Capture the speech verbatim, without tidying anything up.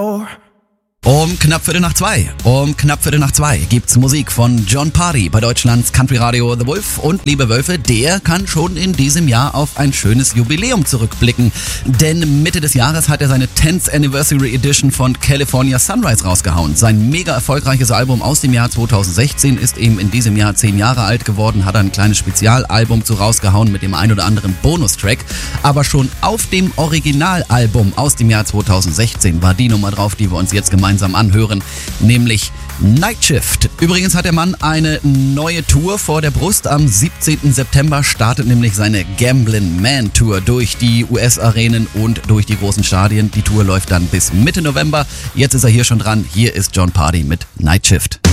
Um knapp Viertel nach zwei, um knapp Viertel nach zwei gibt's Musik von Jon Pardi bei Deutschlands Country-Radio The Wolf. Und liebe Wölfe, der kann schon in diesem Jahr auf ein schönes Jubiläum zurückblicken. Denn Mitte des Jahres hat er seine tenth Anniversary Edition von California Sunrise rausgehauen. Sein mega erfolgreiches Album aus dem Jahr zweitausendsechzehn ist eben in diesem Jahr zehn Jahre alt geworden, hat ein kleines Spezialalbum zu rausgehauen mit dem ein oder anderen Bonustrack. Aber schon auf dem Originalalbum aus dem Jahr zweitausendsechzehn war die Nummer drauf, die wir uns jetzt gemeinsam anhören, nämlich Night Shift. Übrigens hat der Mann eine neue Tour vor der Brust. Am siebzehnten September startet nämlich seine Gamblin' Man Tour durch die U S-Arenen und durch die großen Stadien. Die Tour läuft dann bis Mitte November. Jetzt ist er hier schon dran. Hier ist Jon Pardi mit Night Shift.